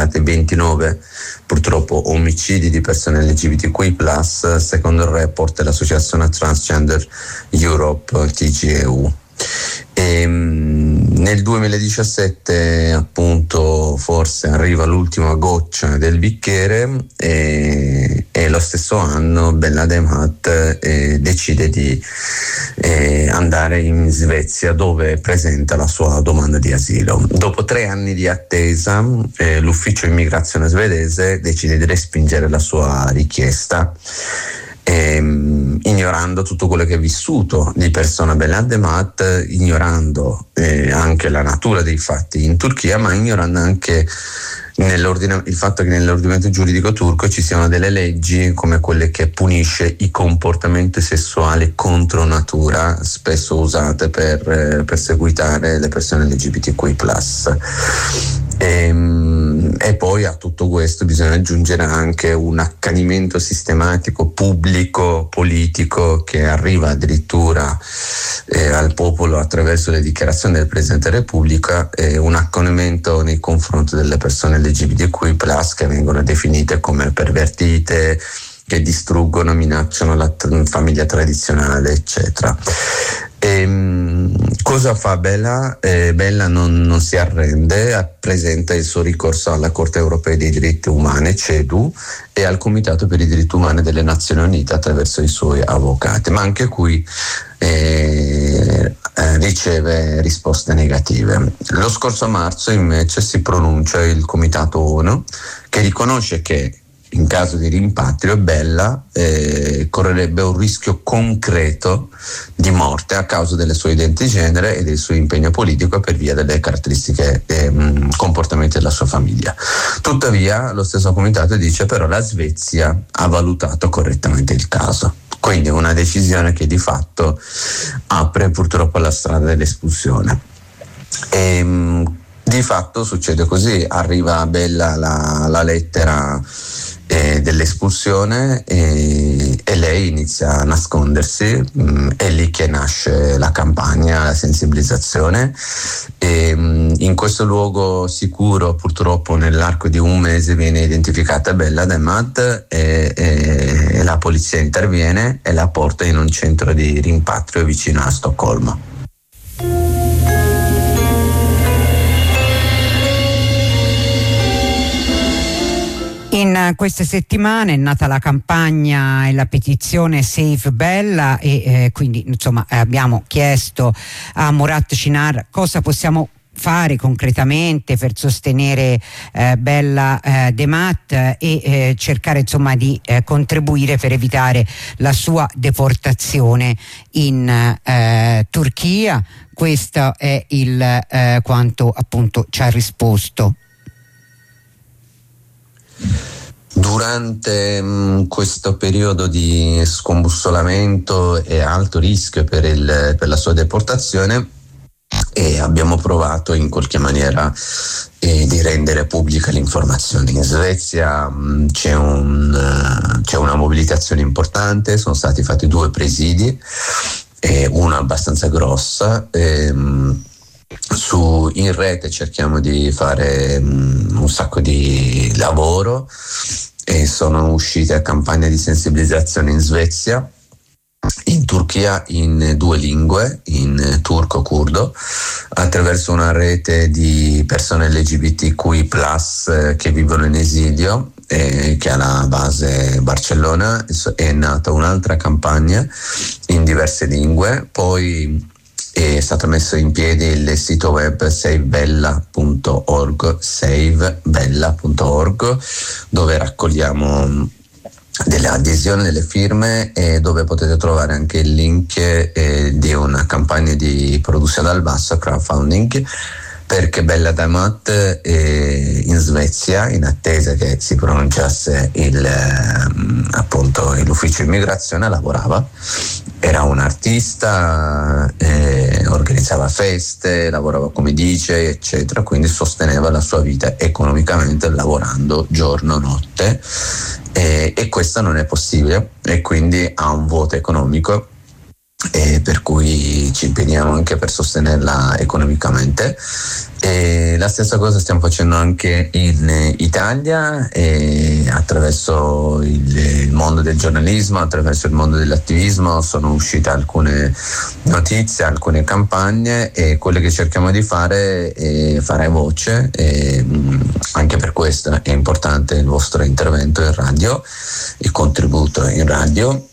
29 purtroppo omicidi di persone LGBTQI+, secondo il report dell'Associazione Transgender Europe, TGEU. Nel 2017 appunto forse arriva l'ultima goccia del bicchiere e lo stesso anno Bella Demat decide di andare in Svezia, dove presenta la sua domanda di asilo. Dopo 3 anni di attesa l'ufficio immigrazione svedese decide di respingere la sua richiesta, ignorando tutto quello che è vissuto di persona Bella Demat, ignorando anche la natura dei fatti in Turchia, ma ignorando anche il fatto che nell'ordinamento giuridico turco ci siano delle leggi come quelle che punisce i comportamenti sessuali contro natura, spesso usate per perseguitare le persone LGBTQI+. E poi a tutto questo bisogna aggiungere anche un accanimento sistematico, pubblico, politico, che arriva addirittura al popolo attraverso le dichiarazioni del Presidente della Repubblica, un accanimento nei confronti delle persone LGBTQI+, che vengono definite come pervertite, che distruggono, minacciano la famiglia tradizionale, eccetera. Cosa fa Bella? Bella non si arrende, presenta il suo ricorso alla Corte Europea dei Diritti Umani, CEDU, e al Comitato per i Diritti Umani delle Nazioni Unite attraverso i suoi avvocati, ma anche qui riceve risposte negative. Lo scorso marzo invece si pronuncia il Comitato ONU, che riconosce che in caso di rimpatrio Bella correrebbe un rischio concreto di morte a causa delle sue identità di genere e del suo impegno politico per via delle caratteristiche e comportamenti della sua famiglia. Tuttavia lo stesso comitato dice però la Svezia ha valutato correttamente il caso. Quindi una decisione che di fatto apre purtroppo la strada dell'espulsione. Di fatto succede così, arriva a Bella la lettera dell'espulsione e lei inizia a nascondersi, è lì che nasce la campagna, la sensibilizzazione, e in questo luogo sicuro purtroppo nell'arco di un mese viene identificata Bella Demat e la polizia interviene e la porta in un centro di rimpatrio vicino a Stoccolma. In queste settimane è nata la campagna e la petizione Save Bella e quindi insomma abbiamo chiesto a Murat Çınar cosa possiamo fare concretamente per sostenere Bella Demat e cercare insomma di contribuire per evitare la sua deportazione in Turchia. Questo è il quanto appunto ci ha risposto. Durante questo periodo di scombussolamento e alto rischio per la sua deportazione abbiamo provato in qualche maniera di rendere pubblica l'informazione. In Svezia c'è una mobilitazione importante, sono stati fatti 2 presidi, una abbastanza grossa. In rete cerchiamo di fare un sacco di lavoro e sono uscite campagne di sensibilizzazione in Svezia, in Turchia in 2 lingue, in turco-curdo, attraverso una rete di persone LGBTQI+ che vivono in esilio, che ha la base Barcellona. È nata un'altra campagna in diverse lingue, poi è stato messo in piedi il sito web savebella.org, dove raccogliamo delle adesioni, delle firme, e dove potete trovare anche il link di una campagna di produzione dal basso, crowdfunding, perché Bella Demat in Svezia, in attesa che si pronunciasse appunto l'ufficio immigrazione, lavorava, era un artista, organizzava feste, lavorava come DJ, eccetera, quindi sosteneva la sua vita economicamente lavorando giorno notte, e questo non è possibile, e quindi ha un vuoto economico e per cui ci impegniamo anche per sostenerla economicamente. E la stessa cosa stiamo facendo anche in Italia, attraverso il mondo del giornalismo, attraverso il mondo dell'attivismo sono uscite alcune notizie, alcune campagne, e quello che cerchiamo di fare è fare voce, e anche per questo è importante il vostro intervento in radio, il contributo in radio.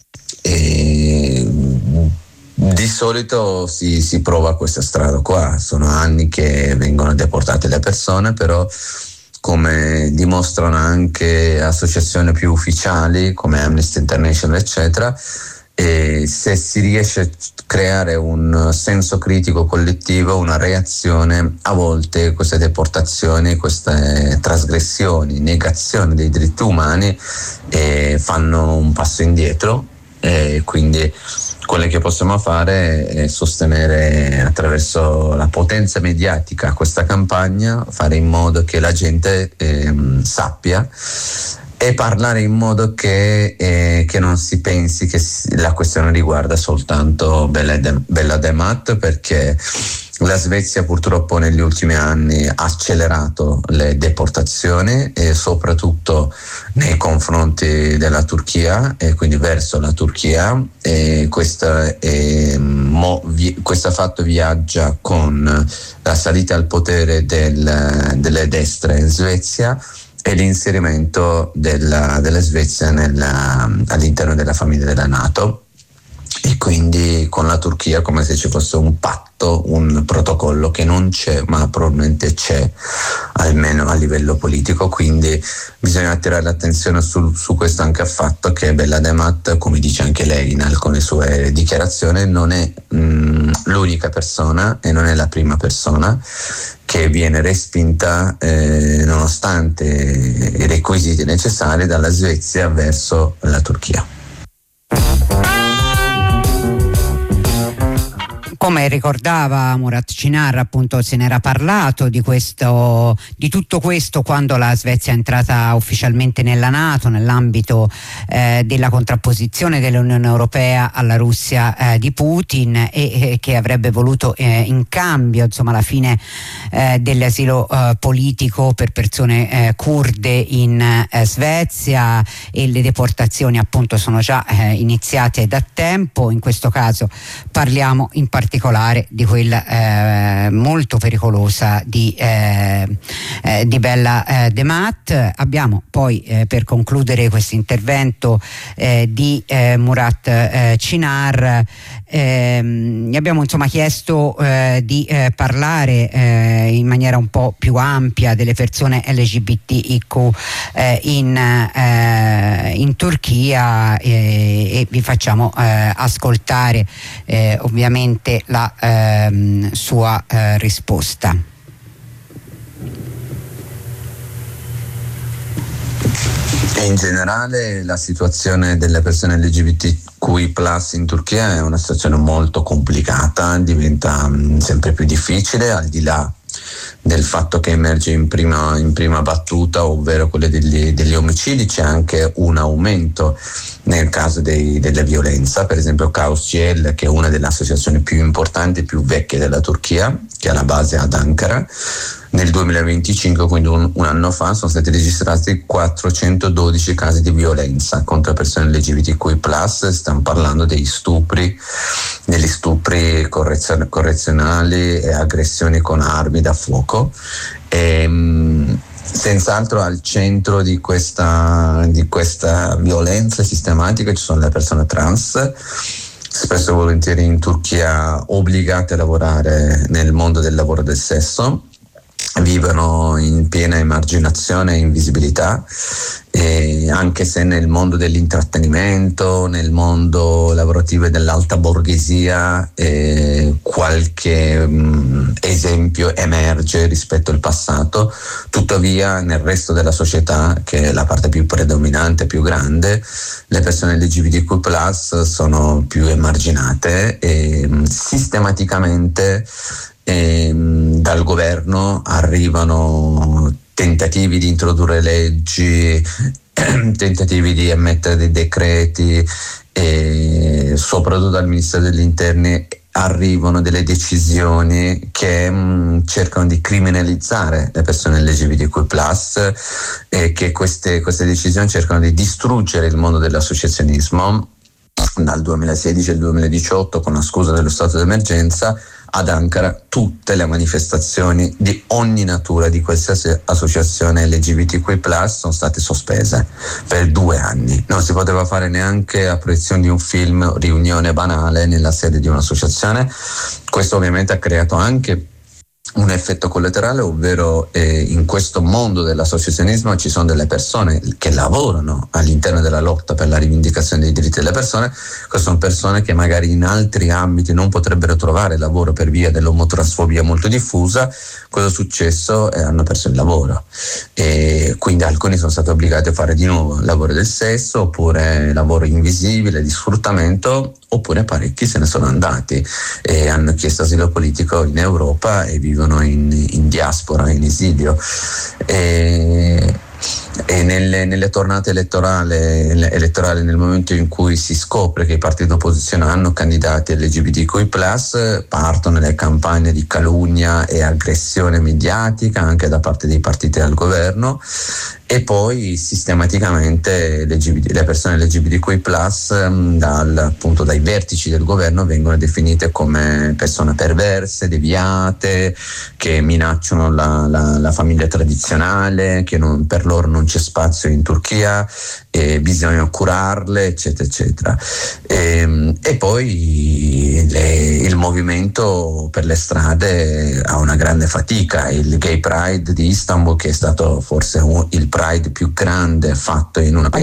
E di solito si prova questa strada qua, sono anni che vengono deportate le persone, però come dimostrano anche associazioni più ufficiali come Amnesty International eccetera, e se si riesce a creare un senso critico collettivo, una reazione, a volte queste deportazioni, queste trasgressioni, negazioni dei diritti umani fanno un passo indietro, e quindi quello che possiamo fare è sostenere attraverso la potenza mediatica questa campagna, fare in modo che la gente sappia, e parlare in modo che non si pensi che la questione riguarda soltanto Bella Demat, perché la Svezia purtroppo negli ultimi anni ha accelerato le deportazioni, e soprattutto nei confronti della Turchia, e quindi verso la Turchia, e questo fatto viaggia con la salita al potere delle destre in Svezia e l'inserimento della Svezia all'interno della famiglia della NATO. E quindi con la Turchia come se ci fosse un patto, un protocollo che non c'è, ma probabilmente c'è, almeno a livello politico. Quindi bisogna attirare l'attenzione su questo anche fatto che Bella Demat, come dice anche lei in alcune sue dichiarazioni, non è l'unica persona e non è la prima persona che viene respinta nonostante i requisiti necessari dalla Svezia verso la Turchia. Come ricordava Murat Çınar, appunto se n'era parlato di tutto questo quando la Svezia è entrata ufficialmente nella NATO, nell'ambito della contrapposizione dell'Unione Europea alla Russia di Putin, e che avrebbe voluto in cambio, insomma, la fine dell'asilo politico per persone kurde in Svezia, e le deportazioni appunto sono già iniziate da tempo. In questo caso parliamo in particolare di quella molto pericolosa di Bella Demat. Abbiamo poi per concludere questo intervento di Murat Çınar, gli abbiamo insomma chiesto di parlare in maniera un po' più ampia delle persone LGBTIQ in Turchia, e vi facciamo ascoltare ovviamente la sua risposta. In generale la situazione delle persone LGBTQI+ in Turchia è una situazione molto complicata, diventa sempre più difficile, al di là del fatto che emerge in prima battuta, ovvero quelle degli omicidi. C'è anche un aumento nel caso delle violenza. Per esempio Kaos-Ciel, che è una delle associazioni più importanti e più vecchie della Turchia, che ha la base ad Ankara, nel 2025, quindi un anno fa, sono stati registrati 412 casi di violenza contro persone LGBTQI+. Stiamo parlando degli stupri correzionali e aggressioni con armi da fuoco. Senz'altro al centro di questa violenza sistematica ci sono le persone trans, spesso e volentieri in Turchia obbligate a lavorare nel mondo del lavoro del sesso, vivono in piena emarginazione e invisibilità, e anche se nel mondo dell'intrattenimento, nel mondo lavorativo e dell'alta borghesia qualche esempio emerge rispetto al passato, tuttavia nel resto della società, che è la parte più predominante, più grande, le persone LGBTQ+ sono più emarginate e sistematicamente dal governo arrivano tentativi di introdurre leggi, tentativi di emettere dei decreti e soprattutto dal Ministero degli Interni arrivano delle decisioni che cercano di criminalizzare le persone LGBTQ+, e che queste decisioni cercano di distruggere il mondo dell'associazionismo. Dal 2016 al 2018, con la scusa dello stato d'emergenza, ad Ankara tutte le manifestazioni di ogni natura di qualsiasi associazione LGBTQ+ sono state sospese per 2 anni. Non si poteva fare neanche la proiezione di un film, riunione banale nella sede di un'associazione. Questo ovviamente ha creato anche un effetto collaterale, ovvero in questo mondo dell'associazionismo ci sono delle persone che lavorano all'interno della lotta per la rivendicazione dei diritti delle persone. Queste sono persone che magari in altri ambiti non potrebbero trovare lavoro per via dell'omotransfobia molto diffusa. Cosa è successo? Hanno perso il lavoro, e quindi alcuni sono stati obbligati a fare di nuovo lavoro del sesso, oppure lavoro invisibile di sfruttamento, oppure parecchi se ne sono andati e hanno chiesto asilo politico in Europa e vivono in diaspora, in esilio. E nelle tornate elettorali, nel momento in cui si scopre che i partiti d'opposizione hanno candidati LGBTQI+, partono le campagne di calunnia e aggressione mediatica anche da parte dei partiti al governo, e poi sistematicamente le persone LGBTQI+, appunto dai vertici del governo, vengono definite come persone perverse, deviate, che minacciano la famiglia tradizionale, che per loro non c'è spazio in Turchia e bisogna curarle, eccetera eccetera. E poi il movimento per le strade ha una grande fatica. Il Gay Pride di Istanbul, che è stato forse il Pride più grande fatto in una